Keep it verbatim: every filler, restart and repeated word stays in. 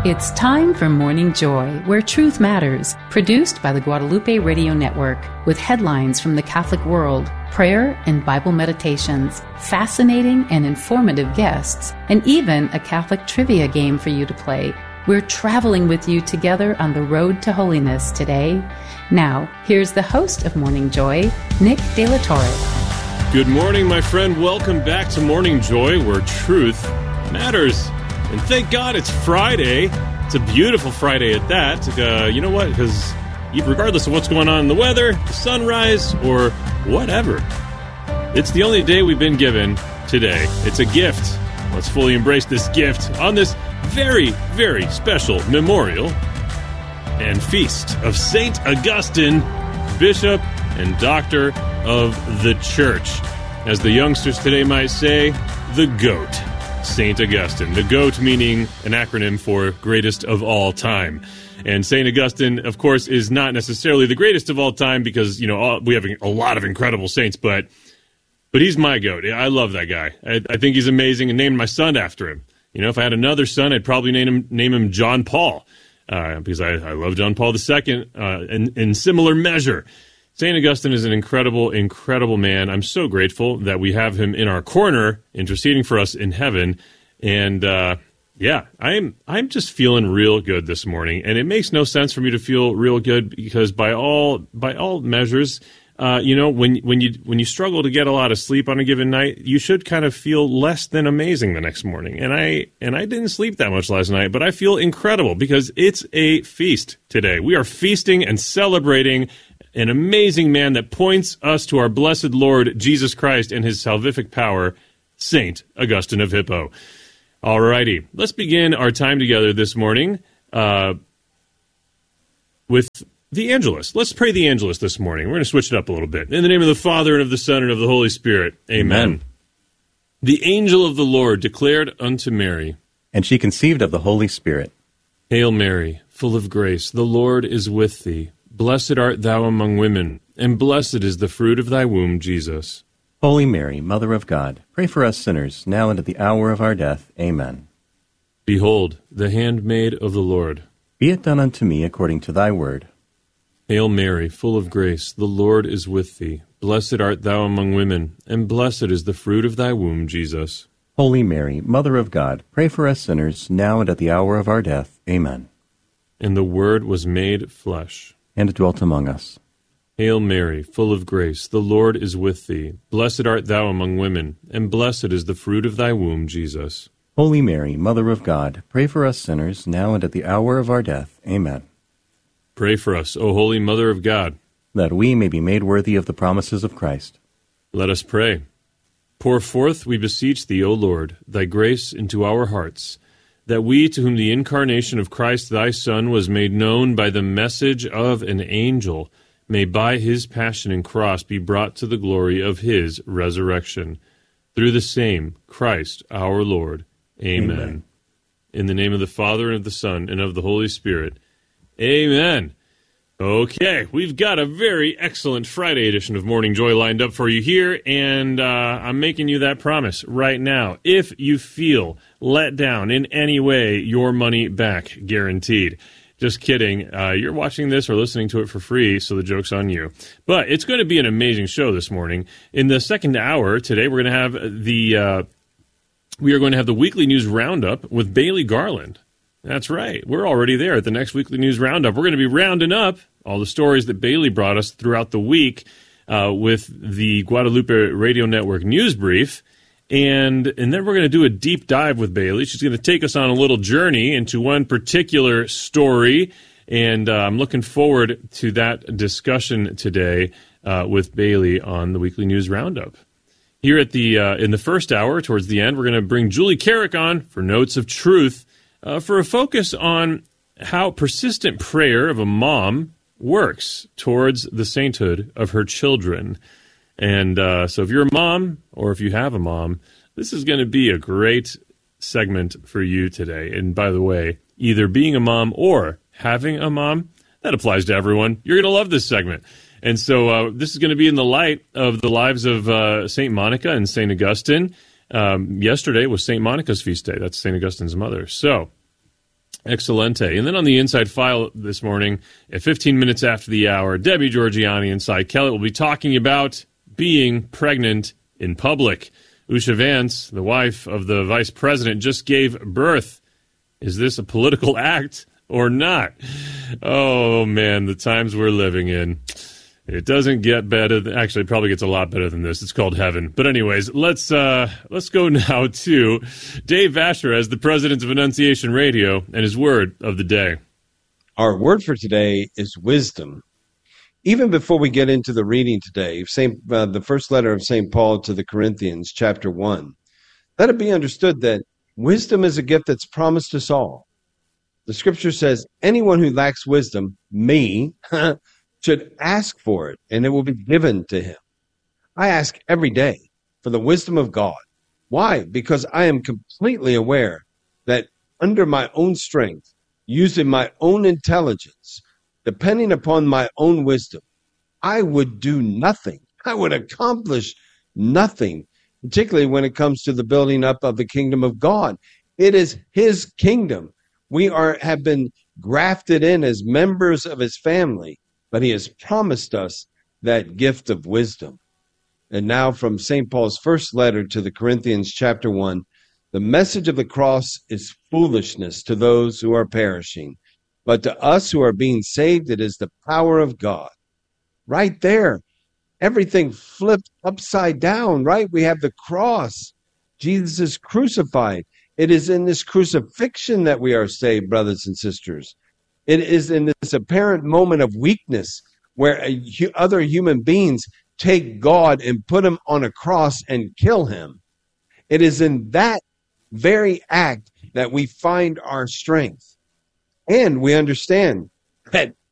It's time for Morning Joy, where truth matters, produced by the Guadalupe Radio Network, with headlines from the Catholic world, prayer and Bible meditations, fascinating and informative guests, and even a Catholic trivia game for you to play. We're traveling with you together on the road to holiness today. Now, here's the host of Morning Joy, Nick De La Torre. Good morning, my friend. Welcome back to Morning Joy, where truth matters. And thank God it's Friday. It's a beautiful Friday at that. Uh, you know what? Because regardless of what's going on in the weather, the sunrise, or whatever, it's the only day we've been given today. It's a gift. Let's fully embrace this gift on this very, very special memorial and feast of Saint Augustine, Bishop and Doctor of the Church. As the youngsters today might say, the GOAT. Saint Augustine. The GOAT meaning an acronym for greatest of all time. And Saint Augustine, of course, is not necessarily the greatest of all time because, you know, all, we have a lot of incredible saints, but but he's my GOAT. I love that guy. I, I think he's amazing and named my son after him. You know, if I had another son, I'd probably name him name him John Paul uh, because I, I love John Paul the Second uh, in, in similar measure. Saint Augustine is an incredible, incredible man. I'm so grateful that we have him in our corner, interceding for us in heaven. And uh, yeah, I'm I'm just feeling real good this morning. And it makes no sense for me to feel real good because by all by all measures, uh, you know, when when you when you struggle to get a lot of sleep on a given night, you should kind of feel less than amazing the next morning. And I and I didn't sleep that much last night, but I feel incredible because it's a feast today. We are feasting and celebrating an amazing man that points us to our blessed Lord Jesus Christ and his salvific power, Saint Augustine of Hippo. All righty, let's begin our time together this morning uh, with the Angelus. Let's pray the Angelus this morning. We're going to switch it up a little bit. In the name of the Father, and of the Son, and of the Holy Spirit. Amen. Amen. The angel of the Lord declared unto Mary, and she conceived of the Holy Spirit. Hail Mary, full of grace, the Lord is with thee. Blessed art thou among women, and blessed is the fruit of thy womb, Jesus. Holy Mary, Mother of God, pray for us sinners, now and at the hour of our death. Amen. Behold, the handmaid of the Lord. Be it done unto me according to thy word. Hail Mary, full of grace, the Lord is with thee. Blessed art thou among women, and blessed is the fruit of thy womb, Jesus. Holy Mary, Mother of God, pray for us sinners, now and at the hour of our death. Amen. And the Word was made flesh, and dwelt among us. Hail Mary, full of grace, the Lord is with thee. Blessed art thou among women, and blessed is the fruit of thy womb, Jesus. Holy Mary, Mother of God, pray for us sinners, now and at the hour of our death. Amen. Pray for us, O Holy Mother of God, that we may be made worthy of the promises of Christ. Let us pray. Pour forth, we beseech thee, O Lord, thy grace into our hearts, that we, to whom the incarnation of Christ thy Son was made known by the message of an angel, may by his passion and cross be brought to the glory of his resurrection. Through the same Christ our Lord. Amen. Amen. In the name of the Father, and of the Son, and of the Holy Spirit. Amen. Okay, we've got a very excellent Friday edition of Morning Joy lined up for you here, and uh, I'm making you that promise right now. If you feel let down in any way, your money back, guaranteed. Just kidding. Uh, you're watching this or listening to it for free, so the joke's on you. But it's going to be an amazing show this morning. In the second hour today, we're going to have the uh, we are going to have the weekly news roundup with Bailey Garland. That's right. We're already there at the next weekly news roundup. We're going to be rounding up all the stories that Bailey brought us throughout the week uh, with the Guadalupe Radio Network news brief. And and then we're going to do a deep dive with Bailey. She's going to take us on a little journey into one particular story. And uh, I'm looking forward to that discussion today uh, with Bailey on the weekly news roundup. Here at the uh, in the first hour, towards the end, we're going to bring Julie Carrick on for Notes of Truth uh, for a focus on how persistent prayer of a mom works towards the sainthood of her children. And uh, so if you're a mom, or if you have a mom, this is going to be a great segment for you today. And by the way, either being a mom or having a mom, that applies to everyone. You're going to love this segment. And so uh, this is going to be in the light of the lives of uh, Saint Monica and Saint Augustine. Um, yesterday was Saint Monica's feast day. That's Saint Augustine's mother. So Excelente. And then on the Inside File this morning, at fifteen minutes after the hour, Debbie Georgiani and Cy Kellett will be talking about being pregnant in public. Usha Vance, the wife of the vice president, just gave birth. Is this a political act or not? Oh, man, the times we're living in. It doesn't get better. Than, actually, it probably gets a lot better than this. It's called heaven. But anyways, let's uh, let's go now to Dave Vasher as the president of Annunciation Radio and his word of the day. Our word for today is wisdom. Even before we get into the reading today, Saint, uh, the first letter of Saint Paul to the Corinthians, chapter one, let it be understood that wisdom is a gift that's promised us all. The scripture says, anyone who lacks wisdom, me, should ask for it, and it will be given to him. I ask every day for the wisdom of God. Why? Because I am completely aware that under my own strength, using my own intelligence, depending upon my own wisdom, I would do nothing. I would accomplish nothing, particularly when it comes to the building up of the kingdom of God. It is his kingdom. We are have been grafted in as members of his family, but he has promised us that gift of wisdom. And now from Saint Paul's first letter to the Corinthians, chapter one, the message of the cross is foolishness to those who are perishing, but to us who are being saved, it is the power of God. Right there, everything flipped upside down, right? We have the cross. Jesus is crucified. It is in this crucifixion that we are saved, brothers and sisters. It is in this apparent moment of weakness where other human beings take God and put him on a cross and kill him. It is in that very act that we find our strength. And we understand that